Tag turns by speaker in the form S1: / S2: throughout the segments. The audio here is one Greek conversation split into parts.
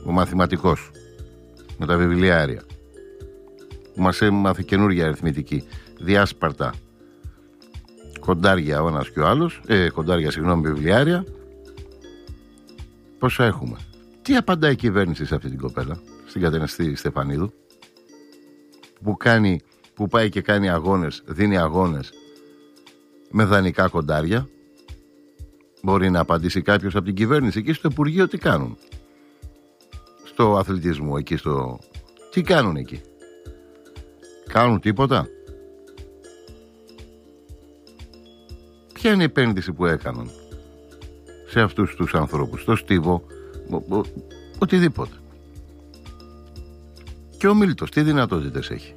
S1: ο μαθηματικός με τα βιβλιάρια, που μας έμαθε καινούργια αριθμητική, διάσπαρτα κοντάρια ο ένας και ο άλλος, βιβλιάρια, πόσα έχουμε? Τι απαντάει η κυβέρνηση σε αυτή την κοπέλα, στην Κατενεστή Στεφανίδου, που πάει και κάνει αγώνες, δίνει αγώνες με δανεικά κοντάρια? Μπορεί να απαντήσει κάποιος από την κυβέρνηση? Εκεί στο Υπουργείο τι κάνουν? Στο αθλητισμό, εκεί τι κάνουν εκεί? Κάνουν τίποτα? Ποια είναι η επένδυση που έκαναν σε αυτούς τους ανθρώπους, στο στίβο, οτιδήποτε? Και ο Μίλτος τι δυνατότητες έχει,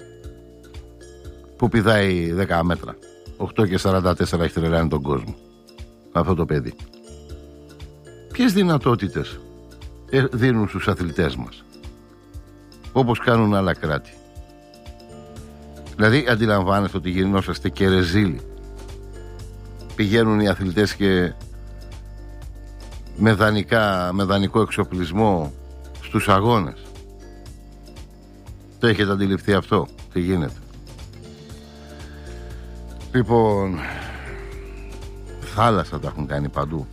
S1: που πηδάει 10 μέτρα, 8 και 44 έχει τρελάνει τον κόσμο αυτό το παιδί? Ποιες δυνατότητες δίνουν στους αθλητές μας, όπως κάνουν άλλα κράτη? Δηλαδή αντιλαμβάνεστε ότι γινόσαστε και ρεζίλοι? Πηγαίνουν οι αθλητές και με δανεικό εξοπλισμό στους αγώνες. Το έχετε αντιληφθεί αυτό? Τι γίνεται? Λοιπόν, θάλασσα τα έχουν κάνει παντού.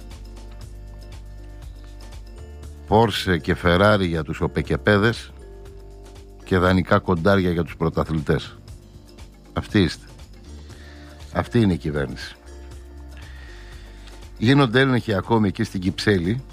S1: Πόρσε και Φεράρι για τους οπεκεπέδες και δανεικά κοντάρια για τους πρωταθλητές. Αυτοί είστε. Αυτή είναι η κυβέρνηση. Γίνονται έλεγχοι ακόμη εκεί στην Κυψέλη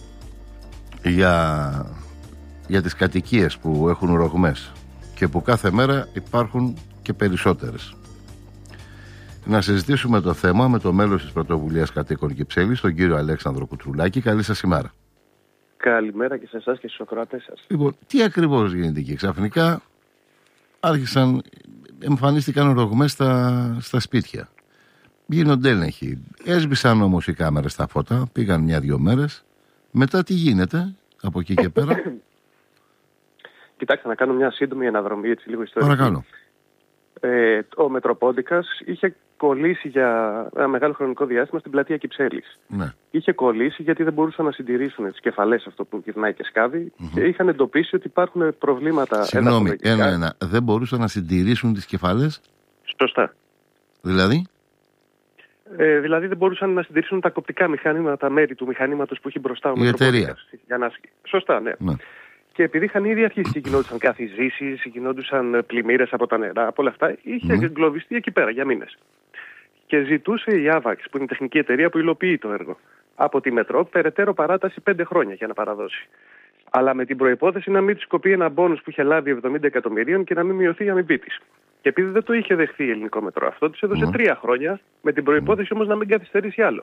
S1: για τις κατοικίες που έχουν ρογμές και που κάθε μέρα υπάρχουν και περισσότερες. Να συζητήσουμε το θέμα με το μέλος της Πρωτοβουλίας Κατοίκων Κυψέλης, τον κύριο Αλέξανδρο Κουτσουλάκη. Καλή σας ημέρα.
S2: Καλημέρα και σε εσάς και στους ακροατές σας.
S1: Λοιπόν, τι ακριβώς γίνεται εκεί? Ξαφνικά εμφανίστηκαν ρογμές στα σπίτια. Γίνονται έλεγχοι. Έσβησαν όμως οι κάμερες στα φώτα, πήγαν 1-2 μέρες. Μετά τι γίνεται από εκεί και πέρα?
S2: Κοιτάξτε, να κάνω μια σύντομη αναδρομή, έτσι λίγο ιστορική.
S1: Παρακαλώ.
S2: Ο Μετροπόντικας είχε κολλήσει για ένα μεγάλο χρονικό διάστημα στην πλατεία Κυψέλης.
S1: Ναι.
S2: Είχε κολλήσει γιατί δεν μπορούσαν να συντηρήσουν τις κεφαλές, αυτό που γυρνάει και σκάβει, και είχαν εντοπίσει ότι υπάρχουν προβλήματα.
S1: Συγγνώμη, ένα. Δεν μπορούσαν να συντηρήσουν τις κεφαλές.
S2: Σωστά.
S1: Δηλαδή?
S2: Δηλαδή δεν μπορούσαν να συντηρήσουν τα κοπτικά μηχανήματα, τα μέρη του μηχανήματος που έχει μπροστά ο Μετροπόντικας. Σωστά, ναι. Και επειδή είχαν ήδη αρχίσει και γινόντουσαν καθιζήσεις, γινόντουσαν πλημμύρες από τα νερά, από όλα αυτά, είχε εγκλωβιστεί εκεί πέρα για μήνες. Και ζητούσε η AVAX, που είναι η τεχνική εταιρεία που υλοποιεί το έργο, από τη Μετρό περαιτέρω παράταση 5 χρόνια για να παραδώσει. Αλλά με την προϋπόθεση να μην της κοπεί ένα μπόνους που είχε λάβει 70 εκατομμυρίων και να μην μειωθεί η αμοιβή της. Και επειδή δεν το είχε δεχθεί η Ελληνικό Μετρό αυτό, της έδωσε 3 χρόνια, με την προϋπόθεση όμως να μην καθυστερήσει άλλο.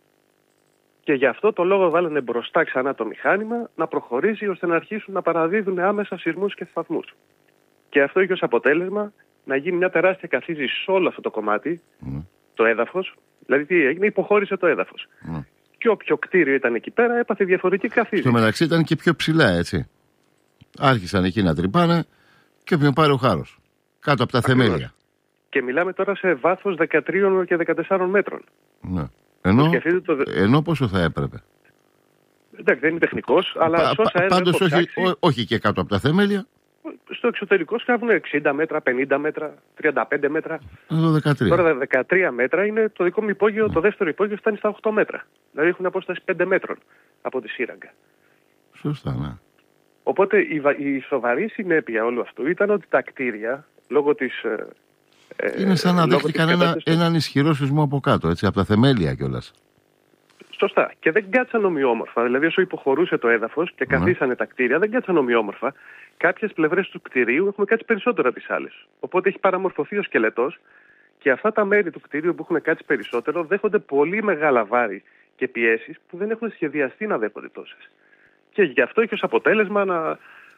S2: Και γι' αυτό το λόγο βάλανε μπροστά ξανά το μηχάνημα να προχωρήσει ώστε να αρχίσουν να παραδίδουν άμεσα σεισμούς και θαυμούς. Και αυτό είχε ως αποτέλεσμα να γίνει μια τεράστια καθίζηση σε όλο αυτό το κομμάτι, το έδαφος. Δηλαδή τι έγινε, υποχώρησε το έδαφος. Και όποιο κτίριο ήταν εκεί πέρα έπαθε διαφορετική καθίζηση.
S1: Στο μεταξύ ήταν και πιο ψηλά, έτσι. Άρχισαν εκεί να τρυπάνε και όποιον πάρει ο χάρος. Κάτω από τα θεμέλια.
S2: Και μιλάμε τώρα σε βάθος 13 και 14 μέτρων.
S1: Ναι. Ενώ πόσο θα έπρεπε?
S2: Εντάξει, δεν είναι τεχνικός, αλλά
S1: πάντως όχι και κάτω από τα θεμέλια.
S2: Στο εξωτερικό σκάβουν 60 μέτρα, 50 μέτρα, 35 μέτρα.
S1: Εδώ 13.
S2: Τώρα 13 μέτρα είναι το δικό μου υπόγειο, το δεύτερο υπόγειο φτάνει στα 8 μέτρα. Δηλαδή έχουν απόσταση 5 μέτρων από τη σύραγγα.
S1: Σωστά, ναι.
S2: Οπότε η σοβαρή συνέπεια όλου αυτού ήταν ότι τα κτίρια, λόγω της...
S1: είναι σαν να δέχτηκαν έναν ισχυρό σεισμό από κάτω, έτσι, από τα θεμέλια κιόλας.
S2: Σωστά. Και δεν κάτσαν ομοιόμορφα. Δηλαδή, όσο υποχωρούσε το έδαφος και καθίσανε τα κτίρια, δεν κάτσαν ομοιόμορφα. Κάποιες πλευρές του κτηρίου έχουν κάτσει περισσότερο από τις άλλες. Οπότε έχει παραμορφωθεί ο σκελετός και αυτά τα μέρη του κτηρίου που έχουν κάτσει περισσότερο δέχονται πολύ μεγάλα βάρη και πιέσεις που δεν έχουν σχεδιαστεί να δέχονται τόσες. Και γι' αυτό έχει ως αποτέλεσμα να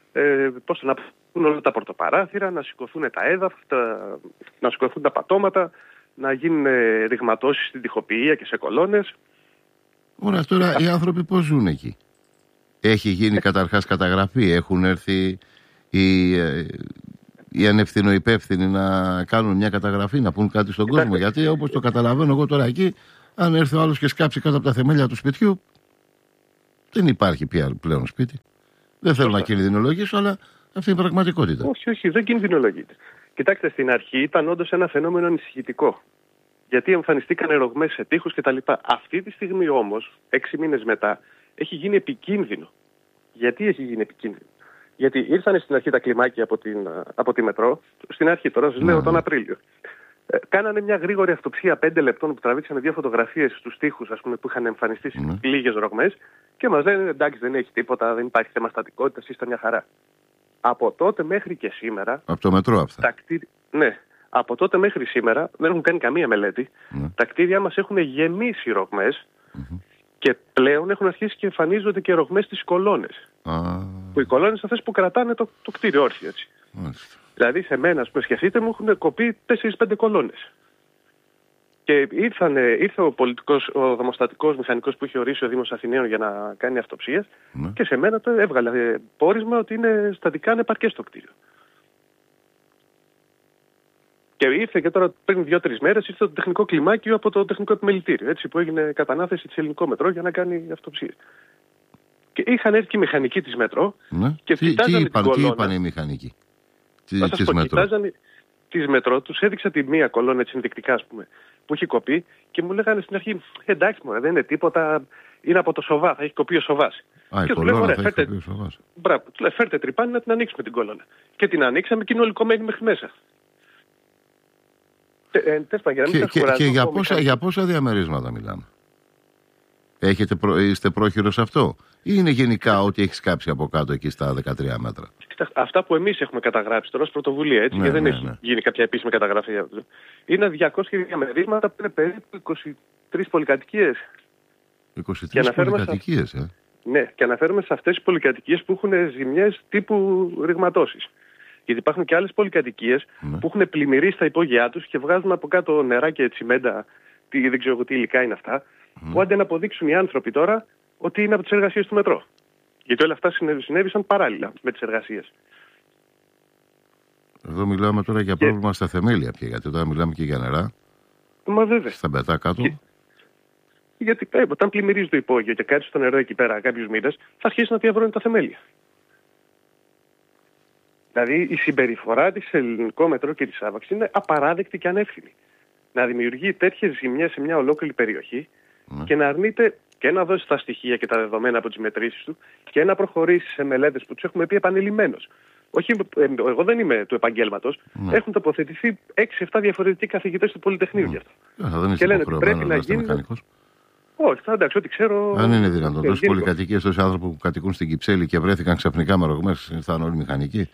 S2: πούν όλα τα πορτοπαράθυρα, να σηκωθούν τα έδαφη, να σηκωθούν τα πατώματα, να γίνουν ρηγματώσεις στην τοιχοποιία και σε κολόνες.
S1: Ωραία, τώρα οι άνθρωποι πώς ζουν εκεί? Έχει γίνει καταρχάς καταγραφή? Έχουν έρθει οι ανευθυνοϊπεύθυνοι να κάνουν μια καταγραφή, να πούν κάτι στον κόσμο? Γιατί όπως το καταλαβαίνω εγώ τώρα εκεί, αν έρθει ο άλλος και σκάψει κάτω από τα θεμέλια του σπιτιού, δεν υπάρχει πια πλέον σπίτι. Δεν θέλω να κινδυνολογήσω, αλλά αυτή είναι η πραγματικότητα.
S2: Όχι, δεν κινδυνολογείται. Κοιτάξτε, στην αρχή ήταν όντως ένα φαινόμενο ανησυχητικό. Γιατί εμφανιστήκαν ρογμές σε τοίχους κτλ. Αυτή τη στιγμή όμως, 6 μήνες μετά, έχει γίνει επικίνδυνο. Γιατί έχει γίνει επικίνδυνο? Γιατί ήρθαν στην αρχή τα κλιμάκια από τη μετρό, στην αρχή τώρα σας λέω τον Απρίλιο. Κάνανε μια γρήγορη αυτοψία 5 λεπτών που τραβήξανε 2 φωτογραφίες στους τοίχους, ας πούμε, που είχαν εμφανιστεί λίγες ρογμές και μας λένε εντάξει, δεν έχει τίποτα, δεν υπάρχει θέμα στατικότητας, είστε μια χαρά. Από τότε μέχρι και σήμερα.
S1: Από το μετρό αυτά.
S2: Ναι. Από τότε μέχρι σήμερα δεν έχουν κάνει καμία μελέτη. Τα κτίρια μας έχουν γεμίσει ρογμές και πλέον έχουν αρχίσει και εμφανίζονται και ρογμές στις κολόνες. Που οι κολόνες αυτές που κρατάνε το κτίριο όρθιο, έτσι. Δηλαδή σε μένα, που σκεφτείτε, μου έχουν κοπεί 4-5 κολόνες. Και ήρθε ο δομοστατικός μηχανικός που είχε ορίσει ο Δήμος Αθηναίων για να κάνει αυτοψίες και σε μένα το έβγαλε πόρισμα ότι είναι στατικά ανεπαρκές το κτίριο. Και ήρθε και τώρα πριν 2-3 μέρες ήρθε το τεχνικό κλιμάκιο από το τεχνικό επιμελητήριο, έτσι, που έγινε κατανάθεση της Ελληνικό Μετρό για να κάνει αυτοψίες. Και είχαν έρθει και οι μηχανικοί της Μετρό και κοιτάζανε την κολόνα.
S1: Τι είπαν οι μηχανικοί
S2: της Μετρό? Κοιτάζανε της Μετρό, τους έδειξα τη μία κολόνα έτσι ενδεικτικά, ας πούμε, που έχει κοπεί και μου λέγανε στην αρχή εντάξει μωρέ, δεν είναι τίποτα, είναι από το σοβά, θα έχει κοπεί ο σοβάς.
S1: Και του λέω
S2: φέρτε τρυπάνι να την ανοίξουμε την κολόνα. Και την ανοίξαμε και είναι ολικωμένη μέχρι μέσα.
S1: Και για πόσα διαμερίσματα μιλάμε? Είστε πρόχειρος σε αυτό? Ή είναι γενικά ό,τι έχει κάψει από κάτω εκεί στα 13 μέτρα?
S2: Αυτά που εμείς έχουμε καταγράψει τώρα ως πρωτοβουλία, έτσι, και δεν έχει γίνει κάποια επίσημη καταγραφή. Είναι 200 διαμερίσματα που είναι περίπου 23 πολυκατοικίες.
S1: 23 πολυκατοικίες,
S2: Ναι, και αναφέρομαι σε αυτές τις πολυκατοικίες που έχουν ζημιές τύπου ρηγματώσεις. Γιατί υπάρχουν και άλλες πολυκατοικίες που έχουν πλημμυρίσει τα υπόγειά τους και βγάζουν από κάτω νερά και τσιμέντα, δεν ξέρω τι υλικά είναι αυτά, που άντε να αποδείξουν οι άνθρωποι τώρα ότι είναι από τις εργασίες του Μετρό. Γιατί όλα αυτά συνέβησαν παράλληλα με τις εργασίες.
S1: Εδώ μιλάμε τώρα για πρόβλημα στα θεμέλια πια, γιατί τώρα μιλάμε και για νερά.
S2: Μα βέβαια.
S1: Στα πετά κάτω.
S2: Γιατί όταν πλημμυρίζει το υπόγειο και κάτσει στο νερό εκεί πέρα κάποιους μήνες, θα αρχίσει να διαβρώνει τα θεμέλια. Δηλαδή η συμπεριφορά της Ελληνικό Μετρό και της ΑΒΑΞ είναι απαράδεκτη και ανεύθυνη. Να δημιουργεί τέτοιες ζημιές σε μια ολόκληρη περιοχή και να αρνείται και να δώσει τα στοιχεία και τα δεδομένα από τις μετρήσεις του και να προχωρήσει σε μελέτες που τους έχουμε πει επανειλημμένως. Όχι, εγώ δεν είμαι του επαγγέλματος. Έχουν τοποθετηθεί 6-7 διαφορετικοί καθηγητές του Πολυτεχνείου γι' αυτό.
S1: Και λένε ότι πρέπει να γίνει.
S2: Όχι, εντάξει, ό,τι ξέρω.
S1: Αν είναι δυνατόν τόσες πολυκατοικίες, τόσοι άνθρωποι που κατοικούν στην Κυψέλη και βρέθηκαν ξαφνικά με ρογμές, ήρθαν όλοι μηχανικοί.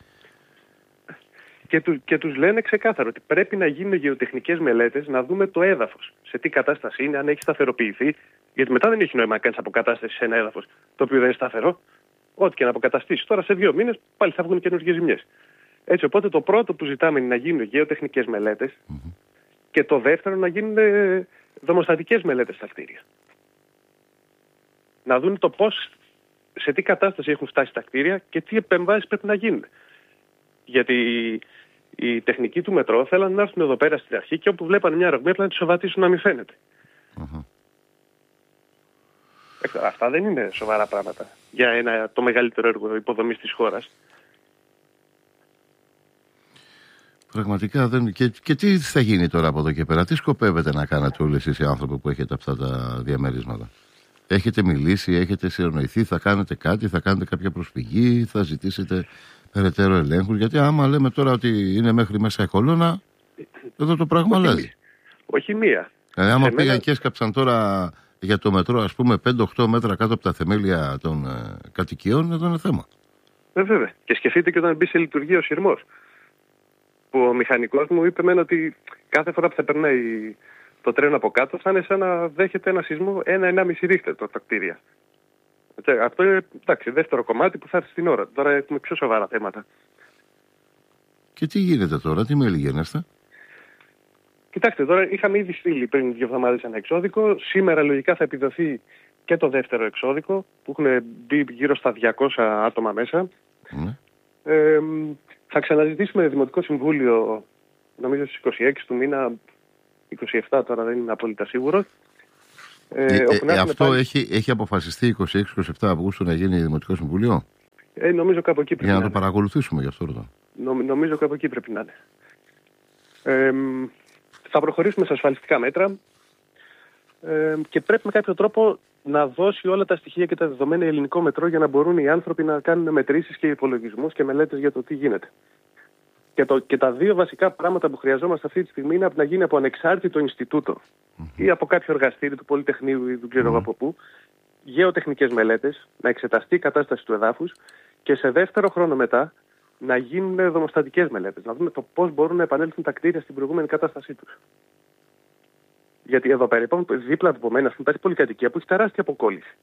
S2: Και τους λένε ξεκάθαρο ότι πρέπει να γίνουν γεωτεχνικές μελέτες, να δούμε το έδαφος. Σε τι κατάσταση είναι, αν έχει σταθεροποιηθεί. Γιατί μετά δεν έχει νόημα να κάνεις αποκατάσταση σε ένα έδαφος το οποίο δεν είναι σταθερό. Ό,τι και να αποκαταστήσεις τώρα σε 2 μήνες πάλι θα βγουν καινούργιες ζημιές. Έτσι, οπότε το πρώτο που ζητάμε είναι να γίνουν γεωτεχνικές μελέτες και το δεύτερο να γίνουν δομοστατικές μελέτες στα κτίρια. Να δουν το πώς, σε τι κατάσταση έχουν φτάσει τα κτίρια και τι επεμβάσεις πρέπει να γίνουν. Γιατί οι τεχνικοί του Μετρό θέλαν να έρθουν εδώ πέρα στην αρχή και όπου βλέπανε μια ρογμή απλά να τη σοβατήσουν να μην φαίνεται. Αυτά δεν είναι σοβαρά πράγματα για το μεγαλύτερο έργο υποδομής της χώρας.
S1: Πραγματικά δεν. Και τι θα γίνει τώρα από εδώ και πέρα? Τι σκοπεύετε να κάνετε όλοι εσείς οι άνθρωποι που έχετε αυτά τα διαμερίσματα? Έχετε μιλήσει, έχετε συνεννοηθεί, θα κάνετε κάτι, θα κάνετε κάποια προσφυγή, θα ζητήσετε περαιτέρω ελέγχους? Γιατί άμα λέμε τώρα ότι είναι μέχρι μέσα η κολόνα, εδώ το πράγμα αλλάζει.
S2: Όχι μία.
S1: Άμα πήγαν και έσκαψαν τώρα για το μετρό, ας πούμε, 5-8 μέτρα κάτω από τα θεμέλια των κατοικιών, εδώ είναι θέμα.
S2: Βέβαια. Και σκεφτείτε και όταν μπει σε λειτουργία ο σειρμός. Που ο μηχανικός μου είπε μένα ότι κάθε φορά που θα περνάει το τρένο από κάτω θα είναι σαν να δέχεται ένα σεισμό 1-1,5 ρίχτερ τα κτίρια. Αυτό είναι, εντάξει, δεύτερο κομμάτι που θα έρθει στην ώρα. Τώρα έχουμε πιο σοβαρά θέματα.
S1: Και τι γίνεται τώρα, τι μέλη γίνεστε?
S2: Κοιτάξτε, τώρα είχαμε ήδη στείλει πριν 2 εβδομάδες ένα εξώδικο. Σήμερα λογικά θα επιδοθεί και το δεύτερο εξώδικο που έχουν μπει γύρω στα 200 άτομα μέσα. Θα ξαναζητήσουμε Δημοτικό Συμβούλιο, νομίζω στις 26 του μήνα, 27 τώρα δεν είμαι απόλυτα σίγουρος.
S1: Αυτό έχει αποφασιστεί 26-27 Αυγούστου να γίνει Δημοτικό Συμβούλιο?
S2: Νομίζω κάπου εκεί πρέπει
S1: για
S2: να
S1: το
S2: είναι.
S1: παρακολουθήσουμε γι' αυτό ρωτώ.
S2: Νομίζω κάπου εκεί πρέπει να είναι. Θα προχωρήσουμε σε ασφαλιστικά μέτρα και πρέπει με κάποιο τρόπο να δώσει όλα τα στοιχεία και τα δεδομένα ελληνικό μετρό για να μπορούν οι άνθρωποι να κάνουν μετρήσεις και υπολογισμούς και μελέτες για το τι γίνεται. Και τα δύο βασικά πράγματα που χρειαζόμαστε αυτή τη στιγμή είναι να γίνει από ανεξάρτητο Ινστιτούτο ή από κάποιο εργαστήριο του Πολυτεχνείου ή δεν ξέρω από πού, γεωτεχνικές μελέτες, να εξεταστεί η κατάσταση του εδάφους και σε δεύτερο χρόνο μετά να γίνουν δομοστατικές μελέτες, να δούμε το πώς μπορούν να επανέλθουν τα κτίρια στην προηγούμενη κατάστασή τους. Γιατί εδώ πέρα, δίπλα από μένα, υπάρχει πολυκατοικία που έχει τεράστια αποκόλληση.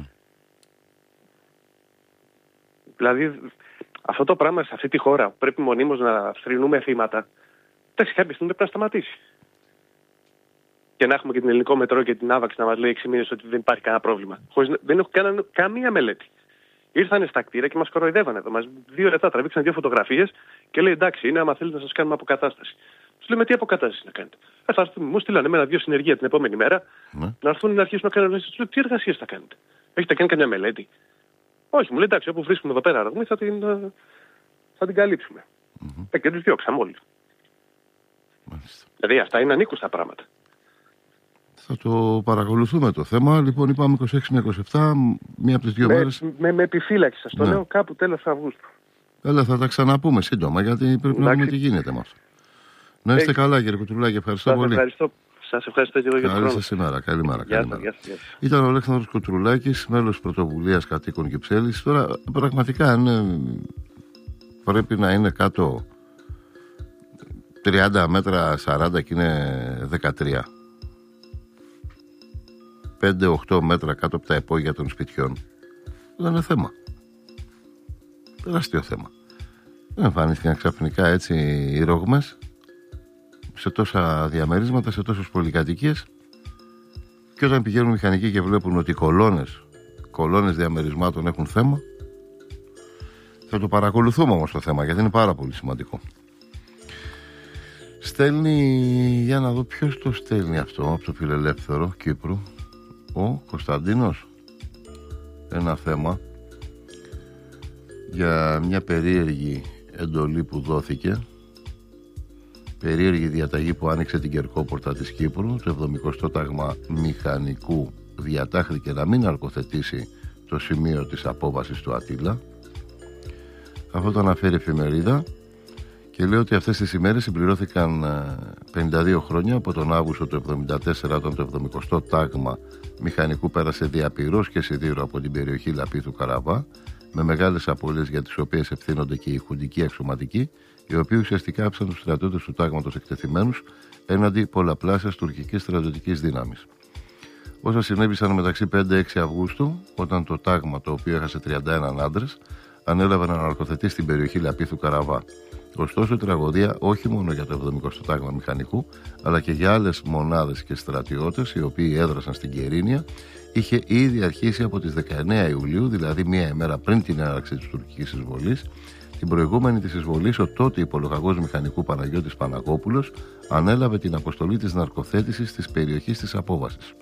S2: Δηλαδή, αυτό το πράγμα σε αυτή τη χώρα που πρέπει μονίμως να θρηνούμε θύματα, κάποια στιγμή πρέπει να σταματήσει. Και να έχουμε και την ελληνικό μετρό και την άβαξη να μας λέει 6 μήνες ότι δεν υπάρχει κανένα πρόβλημα. Δεν έχουν κάνει καμία μελέτη. Ήρθανε στα κτίρια και μας κοροϊδεύανε εδώ. 2 λεπτά τραβήξαν 2 φωτογραφίες και λέει εντάξει, είναι άμα θέλετε να σας κάνουμε αποκατάσταση. Τους λέμε τι αποκατάσταση να κάνετε. Μου στείλανε με 1-2 συνεργεία την επόμενη μέρα να έρθουν να αρχίσουν να κάνουν. Τους λέω τι εργασίες θα κάνετε. Έχετε κάνει καμιά μελέτη? Όχι, μου λέει εντάξει, όπου βρίσκουμε εδώ πέρα αργμή θα την καλύψουμε. Και τους διώξαμε όλοι. Δηλαδή αυτά είναι ανήκουστα πράγματα.
S1: Θα το παρακολουθούμε το θέμα. Λοιπόν, είπαμε 26 με 27, μία από τις 2 μέρες.
S2: Με επιφύλαξη σας το λέω, κάπου τέλος Αυγούστου.
S1: Έλα, θα τα ξαναπούμε σύντομα, γιατί πρέπει να δούμε τι γίνεται με αυτό. Να είστε καλά, κύριε Κουτρουλάκη, ευχαριστώ πολύ.
S2: Σας ευχαριστώ και εγώ για τον χρόνο.
S1: Καλή σας ημέρα. Καλημέρα.
S2: Γεια σας.
S1: Ήταν ο Αλέξανδρος Κουτρουλάκης, μέλος Πρωτοβουλίας Κατοίκων Κυψέλης. Τώρα, πραγματικά, πρέπει να είναι κάτω 30 μέτρα, 40 και είναι 13. 5-8 μέτρα κάτω από τα υπόγεια των σπιτιών. Δεν είναι θέμα. Τεράστιο θέμα. Δεν εμφανίστηκαν ξαφνικά έτσι οι ρογμές σε τόσα διαμερίσματα, σε τόσες πολυκατοικίες, και όταν πηγαίνουν μηχανικοί και βλέπουν ότι οι κολόνες διαμερισμάτων έχουν θέμα, θα το παρακολουθούμε όμως το θέμα, γιατί είναι πάρα πολύ σημαντικό. Στέλνει, για να δω ποιος το στέλνει αυτό από το Φιλελεύθερο Κύπρου, ο Κωνσταντίνος, ένα θέμα για μια περίεργη εντολή που δόθηκε, περίεργη διαταγή που άνοιξε την Κερκόπορτα της Κύπρου. Το 70ο τάγμα μηχανικού διατάχθηκε να μην αρκοθετήσει το σημείο της απόβασης του Ατήλα. Αυτό το αναφέρει η εφημερίδα και λέει ότι αυτές τις ημέρες συμπληρώθηκαν 52 χρόνια από τον Αύγουστο του 1974, όταν το 70ο τάγμα μηχανικού πέρασε διαπυρός και σιδήρο από την περιοχή Λαπίθου Καραβά, με μεγάλες απώλειες για τις οποίες ευθύνονται και οι χουντικοί αξιωματικοί, οι οποίοι ουσιαστικά άψαν τους στρατιώτες του τάγματος εκτεθειμένους έναντι πολλαπλάσιας τουρκικής στρατιωτικής δύναμης. Όσα συνέβησαν μεταξύ 5-6 Αυγούστου, όταν το τάγμα, το οποίο έχασε 31 άντρες, ανέλαβε να αναρκοθετεί στην περιοχή Λαπίθου Καραβά. Ωστόσο, η τραγωδία όχι μόνο για το 70ο τάγμα μηχανικού, αλλά και για άλλες μονάδες και στρατιώτες οι οποίοι έδρασαν στην Κερίνια, είχε ήδη αρχίσει από τις 19 Ιουλίου, δηλαδή μία ημέρα πριν την έναρξη της τουρκικής εισβολής. Την προηγούμενη της εισβολής, ο τότε υπολογαγός μηχανικού Παναγιώτης Παναγόπουλος ανέλαβε την αποστολή της ναρκοθέτησης της περιοχής της απόβασης.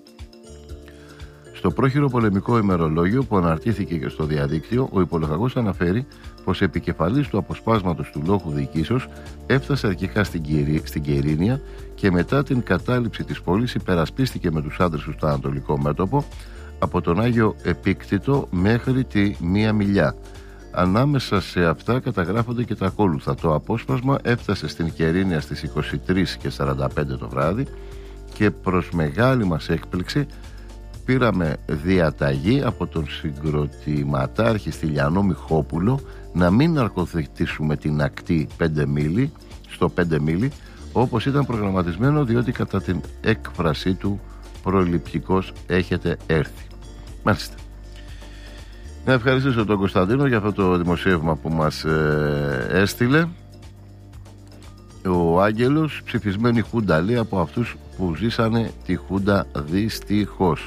S1: Στο πρόχειρο πολεμικό ημερολόγιο που αναρτήθηκε και στο διαδίκτυο, ο υπολογαγός αναφέρει πως επικεφαλής του αποσπάσματος του λόχου διοικήσεως έφτασε αρχικά στην Κερίνια και μετά την κατάληψη της πόλης υπερασπίστηκε με τους άντρες του στο Ανατολικό μέτωπο, από τον Άγιο Επίκτητο μέχρι τη Μία Μιλιά. Ανάμεσα σε αυτά καταγράφονται και τα ακόλουθα. Το απόσπασμα έφτασε στην Κερίνια στις 23:45 το βράδυ και προς μεγάλη μας έκπληξη πήραμε διαταγή από τον συγκροτηματάρχη Στυλιανό Μιχόπουλο να μην ναρκοθετήσουμε την ακτή 5 μίλι, στο 5 μίλι, όπως ήταν προγραμματισμένο, διότι κατά την έκφρασή του προληπτικός έχετε έρθει. Μάλιστα. Να ευχαριστήσω τον Κωνσταντίνο για αυτό το δημοσίευμα που μας έστειλε. Ο Άγγελος, ψηφισμένη Χούντα, λέει, από αυτούς που ζήσανε τη Χούντα δυστυχώς.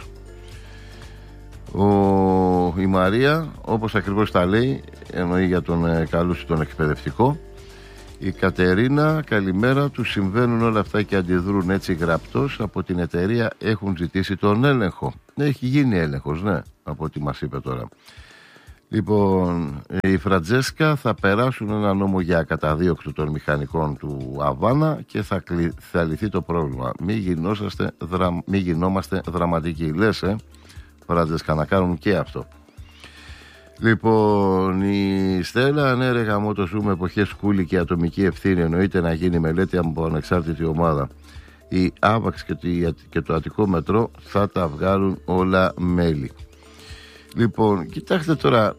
S1: Η Μαρία, όπως ακριβώς τα λέει, εννοεί για τον καλούς τον εκπαιδευτικό. Η Κατερίνα, καλημέρα, τους συμβαίνουν όλα αυτά και αντιδρούν έτσι γραπτός. Από την εταιρεία έχουν ζητήσει τον έλεγχο. Έχει γίνει έλεγχος, ναι, από ό,τι μας είπε τώρα. Λοιπόν, η Φραντζέσκα θα περάσουν ένα νόμο για καταδίωξη των μηχανικών του Αβάνα και θα λυθεί το πρόβλημα. Μη γινόμαστε δραματικοί. Λες, Φραντζέσκα, να κάνουν και αυτό. Λοιπόν, η Στέλλα, ναι ρε γαμώτο σου, με εποχές σκούλη και ατομική ευθύνη εννοείται να γίνει μελέτη από ανεξάρτητη ομάδα. Η ΑΒΑΞ και το Αττικό Μετρό θα τα βγάλουν όλα μέλη. Λοιπόν, κοιτάξτε τώρα,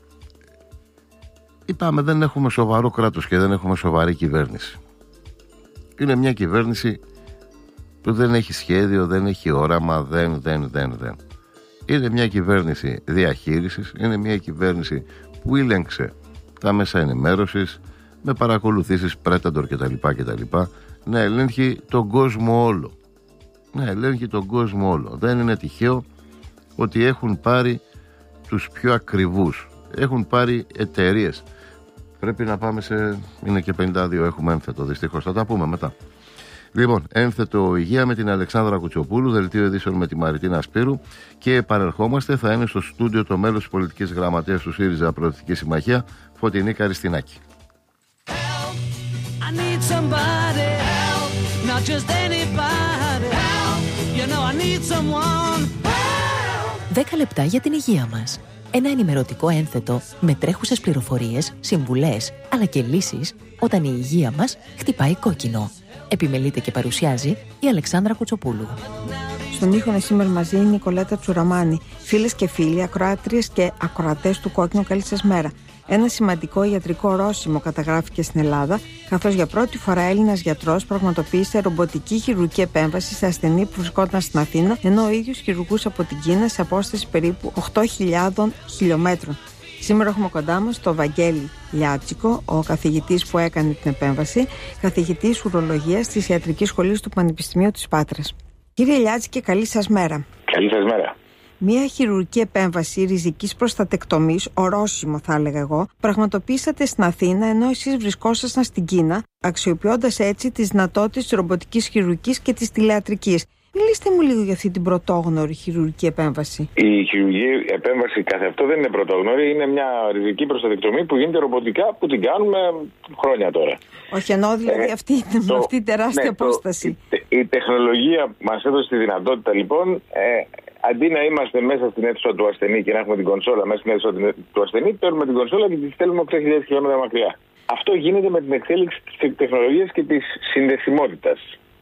S1: είπαμε δεν έχουμε σοβαρό κράτος και δεν έχουμε σοβαρή κυβέρνηση. Είναι μια κυβέρνηση που δεν έχει σχέδιο, δεν έχει όραμα, δεν. Είναι μια κυβέρνηση διαχείρισης, είναι μια κυβέρνηση που ήλεγξε τα μέσα ενημέρωσης με παρακολουθήσεις πρέταντορ κτλ. Να ελέγχει τον κόσμο όλο. Δεν είναι τυχαίο ότι έχουν πάρει τους πιο ακριβούς. Έχουν πάρει εταιρείες. Πρέπει να πάμε είναι και 52, έχουμε έμφετο δυστυχώς. Θα τα πούμε μετά. Λοιπόν, έμφετο υγεία με την Αλεξάνδρα Κουτσοπούλου, δελτίο ειδήσεων με τη Μαριτίνα Σπύρου και επανερχόμαστε. Θα είναι στο στούντιο το μέλος της πολιτικής γραμματείας του ΣΥΡΙΖΑ Προοδευτική Συμμαχία, Φωτεινή Καριστινάκη.
S3: 10 λεπτά για την υγεία μας. Ένα ενημερωτικό ένθετο με τρέχουσες πληροφορίες, συμβουλές αλλά και λύσεις όταν η υγεία μας χτυπάει κόκκινο. Επιμελείται και παρουσιάζει η Αλεξάνδρα Κουτσοπούλου.
S4: Στον ήχο είναι σήμερα μαζί η Νικολέτα Τσουραμάνη. Φίλες και φίλοι, ακροάτριες και ακροατές του Κόκκινου, καλή σας μέρα. Ένα σημαντικό ιατρικό ορόσημο καταγράφηκε στην Ελλάδα, καθώς για πρώτη φορά Έλληνας γιατρός πραγματοποίησε ρομποτική χειρουργική επέμβαση σε ασθενή που βρισκόταν στην Αθήνα, ενώ ο ίδιος χειρουργούσε από την Κίνα σε απόσταση περίπου 8.000 χιλιόμετρων. Σήμερα έχουμε κοντά μας τον Βαγγέλη Λιάτσικο, ο καθηγητής που έκανε την επέμβαση, καθηγητής ουρολογίας της Ιατρικής Σχολής του Πανεπιστημίου της Πάτρας. Κύριε Λιάτσικε, καλή σας μέρα.
S5: Καλή σας μέρα.
S4: Μία χειρουργική επέμβαση ριζικής προστατεκτομής, ορόσημο θα έλεγα εγώ, πραγματοποιήσατε στην Αθήνα ενώ εσείς βρισκόσασταν στην Κίνα, αξιοποιώντας έτσι τις δυνατότητες της ρομποτικής χειρουργικής και της τηλεατρικής. Μιλήστε μου λίγο για αυτή την πρωτόγνωρη χειρουργική επέμβαση.
S5: Η χειρουργική επέμβαση καθ' αυτό δεν είναι πρωτόγνωρη, είναι μια ριζική προστατεκτομή που γίνεται ρομποτικά, που την κάνουμε χρόνια τώρα.
S4: Όχι, εννοώ δηλαδή αυτή η τεράστια απόσταση.
S5: Η τεχνολογία μας έδωσε τη δυνατότητα λοιπόν, αντί να είμαστε μέσα στην αίθουσα του ασθενή και να έχουμε την κονσόλα μέσα στην αίθουσα του ασθενή, παίρνουμε την κονσόλα και τη στέλνουμε 8.000 χιλιόμετρα μακριά. Αυτό γίνεται με την εξέλιξη της τεχνολογίας και της συνδεσιμότητας.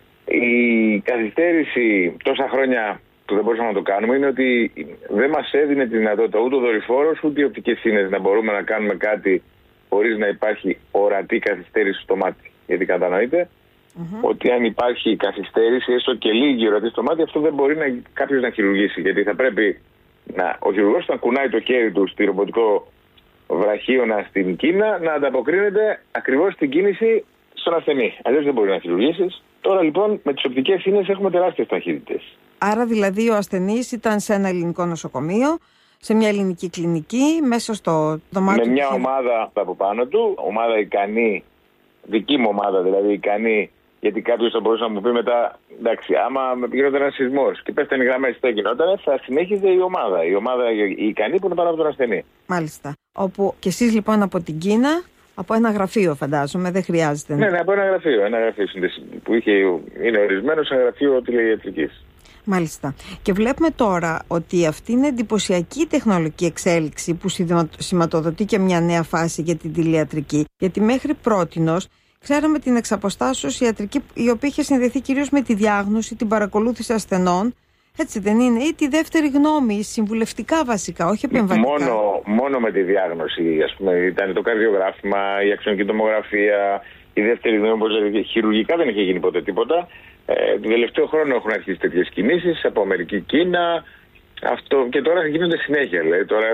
S5: Η καθυστέρηση τόσα χρόνια που δεν μπορούσαμε να το κάνουμε είναι ότι δεν μας έδινε τη δυνατότητα ούτε ο δορυφόρος ούτε οι οπτικές σύνες να μπορούμε να κάνουμε κάτι χωρίς να υπάρχει ορατή καθυστέρηση στο μάτι. Γιατί κατανοείτε ότι αν υπάρχει καθυστέρηση, έστω και λίγη ορατή στο μάτι, αυτό δεν μπορεί κάποιος να χειρουργήσει. Γιατί θα πρέπει ο χειρουργός να κουνάει το χέρι του στη ρομποτικό βραχίωνα στην Κίνα να ανταποκρίνεται ακριβώς στην κίνηση στον ασθενή. Αλλιώς δεν μπορεί να χειρουργήσεις. Τώρα λοιπόν με τις οπτικές σύνες έχουμε τεράστιες ταχύτητες.
S4: Άρα δηλαδή ο ασθενής ήταν σε ένα ελληνικό νοσοκομείο, σε μια ελληνική κλινική, μέσα στο δωμάτιο.
S5: Με μια ομάδα από πάνω του, ομάδα ικανή, δική μου ομάδα δηλαδή ικανή, γιατί κάποιος θα μπορούσε να μου πει μετά, εντάξει, άμα γινόταν ένας σεισμός και πέφτουν οι γραμμές, τι γινόταν, θα συνέχιζε η ομάδα. Η ομάδα η ικανή που είναι πάνω από τον ασθενή.
S4: Μάλιστα. Όπου και εσείς λοιπόν από την Κίνα. Από ένα γραφείο, φαντάζομαι, δεν χρειάζεται.
S5: Ναι, από ένα γραφείο που είναι ορισμένο σε ένα γραφείο τηλεϊατρικής.
S4: Μάλιστα. Και βλέπουμε τώρα ότι αυτή είναι εντυπωσιακή τεχνολογική εξέλιξη που σηματοδοτεί και μια νέα φάση για την τηλεϊατρική. Γιατί μέχρι πρότινος ξέραμε την εξαποστάσεως ιατρική, η οποία είχε συνδεθεί κυρίως με τη διάγνωση, την παρακολούθηση ασθενών. Έτσι δεν είναι, ή τη δεύτερη γνώμη, συμβουλευτικά βασικά, όχι επεμβατικά.
S5: Μόνο με τη διάγνωση, ας πούμε, ήταν το καρδιογράφημα, η αξονική τομογραφία, η δεύτερη γνώμη, δηλαδή, χειρουργικά δεν είχε γίνει ποτέ τίποτα. Τον τελευταίο χρόνο έχουν αρχίσει τέτοιες κινήσεις από Αμερική, Κίνα, αυτό, και τώρα γίνονται συνέχεια. Δηλαδή, τώρα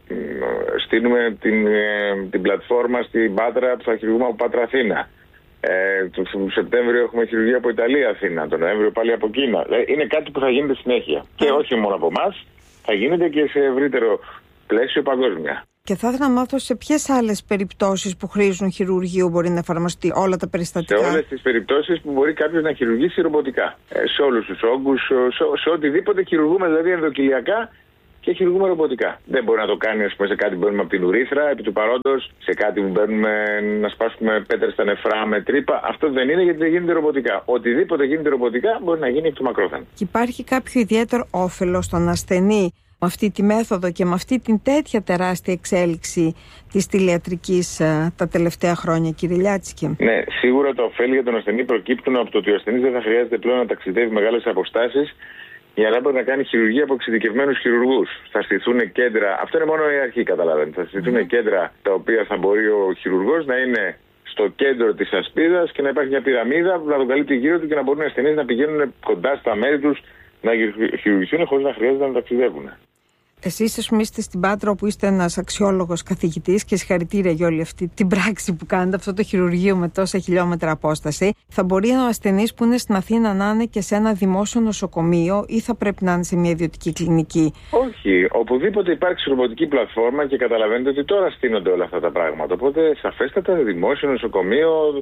S5: στείλουμε την πλατφόρμα στην Πάτρα που θα χειρουργούμε από Πάτρα Αθήνα. Τον Σεπτέμβριο έχουμε χειρουργία από Ιταλία Αθήνα, τον Νοέμβριο πάλι από Κίνα. Είναι κάτι που θα γίνεται συνέχεια. Και όχι μόνο από εμάς, θα γίνεται και σε ευρύτερο πλαίσιο παγκόσμια.
S4: Και θα ήθελα να μάθω σε ποιες άλλες περιπτώσεις που χρήζουν χειρουργείο μπορεί να εφαρμοστεί όλα τα περιστατικά.
S5: Σε όλες τις περιπτώσεις που μπορεί κάποιος να χειρουργήσει ρομποτικά. Σε όλους τους όγκους, σε οτιδήποτε χειρουργούμε, δηλαδή ενδοκυλιακά και χειρουργούμε ρομποτικά. Δεν μπορεί να το κάνει, ας πούμε, σε κάτι που παίρνουμε από την ουρήθρα, επί του παρόντος, σε κάτι που παίρνουμε να σπάσουμε πέτρες στα νεφρά με τρύπα. Αυτό δεν είναι, γιατί δεν γίνεται ρομποτικά. Οτιδήποτε γίνεται ρομποτικά μπορεί να γίνει εκ του μακρόθεν.
S4: Και υπάρχει κάποιο ιδιαίτερο όφελος στον ασθενή με αυτή τη μέθοδο και με αυτή την τέτοια τεράστια εξέλιξη της τηλιατρικής τα τελευταία χρόνια, κύριε Λιάτσικε?
S5: Ναι, σίγουρα τα ωφέλη για τον ασθενή προκύπτουν από το ότι ο ασθενής δεν θα χρειάζεται πλέον να ταξιδεύει μεγάλες αποστάσεις για να μπορεί να κάνει χειρουργία από εξειδικευμένους χειρουργούς. Θα στηθούν κέντρα, αυτό είναι μόνο η αρχή, καταλαβαίνετε. Θα στηθούν κέντρα τα οποία θα μπορεί ο χειρουργός να είναι στο κέντρο της ασπίδας και να υπάρχει μια πυραμίδα που να τον καλύπτει γύρω του και να μπορούν οι ασθενείς να πηγαίνουν κοντά στα μέρη τους να χειρουργηθούν χωρίς να χρειάζεται να ταξιδεύουν.
S4: Εσείς, ας πούμε, είστε στην Πάτρα, όπου είστε ένας αξιόλογος καθηγητής, και συγχαρητήρια για όλη αυτή την πράξη που κάνετε, αυτό το χειρουργείο με τόσα χιλιόμετρα απόσταση. Θα μπορεί ο ασθενής που είναι στην Αθήνα να είναι και σε ένα δημόσιο νοσοκομείο, ή θα πρέπει να είναι σε μια ιδιωτική κλινική?
S5: Όχι. Οπουδήποτε υπάρξει ρομποτική πλατφόρμα, και καταλαβαίνετε ότι τώρα στείνονται όλα αυτά τα πράγματα. Οπότε σαφέστατα δημόσιο νοσοκομείο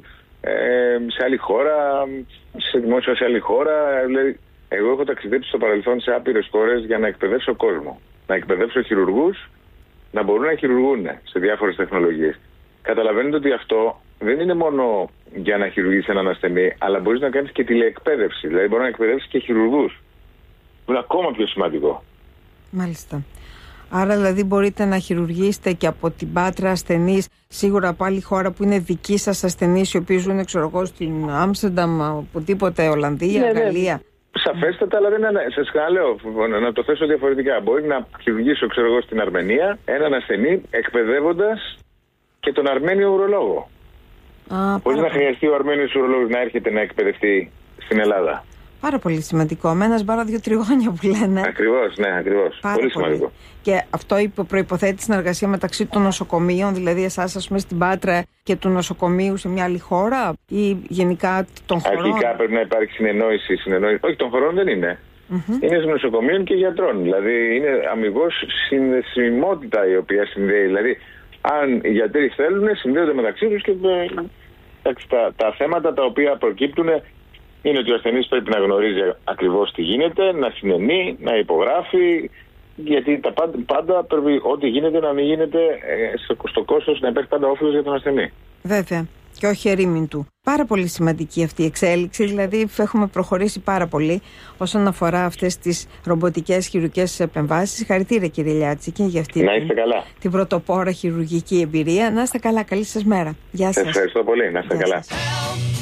S5: σε άλλη χώρα, σε δημόσιο σε άλλη χώρα. Δηλαδή, εγώ έχω ταξιδέψει στο παρελθόν σε άπειρες χώρες για να εκπαιδεύσω κόσμο. Να εκπαιδεύσω χειρουργούς να μπορούν να χειρουργούν σε διάφορες τεχνολογίες. Καταλαβαίνετε ότι αυτό δεν είναι μόνο για να χειρουργείς έναν ασθενή, αλλά μπορείς να κάνεις και τηλεεκπαίδευση. Δηλαδή, μπορεί να εκπαιδεύσεις και χειρουργούς. Που είναι ακόμα πιο σημαντικό.
S4: Μάλιστα. Άρα, δηλαδή, μπορείτε να χειρουργήσετε και από την Πάτρα ασθενείς, σίγουρα από άλλη χώρα που είναι δικοί σας ασθενείς, οι οποίοι ζουν, ξέρω εγώ, στην Άμστερνταμ, οπουδήποτε, Ολλανδία, Γαλλία.
S5: Σαφέστατα, αλλά δεν είναι. Σας ξαναλέω, να το θέσω διαφορετικά. Μπορεί να χειρουργήσω, ξέρω εγώ, στην Αρμενία έναν ασθενή εκπαιδεύοντας και τον Αρμένιο ουρολόγο. Χωρίς να χρειαστεί ο Αρμένιος ουρολόγος να έρχεται να εκπαιδευτεί στην Ελλάδα.
S4: Πάρα πολύ σημαντικό. Με ένα μπάρα 2 τριγώνια που λένε.
S5: Ακριβώς, ναι, ακριβώς. Πολύ σημαντικό.
S4: Και αυτό προϋποθέτει συνεργασία μεταξύ των νοσοκομείων, δηλαδή εσάς, ας πούμε, στην Πάτρα και του νοσοκομείου σε μια άλλη χώρα, ή γενικά των χωρών?
S5: Αρχικά πρέπει να υπάρχει συνεννόηση. Όχι, των χωρών δεν είναι. Είναι νοσοκομείων και γιατρών. Δηλαδή είναι αμιγώς συνδεσιμότητα η οποία συνδέει. Δηλαδή, αν οι γιατροί θέλουν, συνδέονται μεταξύ τους και τα θέματα τα οποία προκύπτουν είναι ότι ο ασθενής πρέπει να γνωρίζει ακριβώς τι γίνεται, να συνενεί, να υπογράφει, γιατί πάντα πρέπει ό,τι γίνεται να μην γίνεται στο κόστος, να υπάρχει πάντα όφελος για τον ασθενή.
S4: Βέβαια. Και όχι ερήμην του. Πάρα πολύ σημαντική αυτή η εξέλιξη, δηλαδή έχουμε προχωρήσει πάρα πολύ όσον αφορά αυτές τις ρομποτικές χειρουργικές επεμβάσεις. Συγχαρητήρια, κύριε Λιάτσικε, για αυτή την πρωτοπόρα χειρουργική εμπειρία. Να είστε καλά, καλή σας μέρα. Γεια σας.
S5: Ευχαριστώ πολύ, να είστε καλά.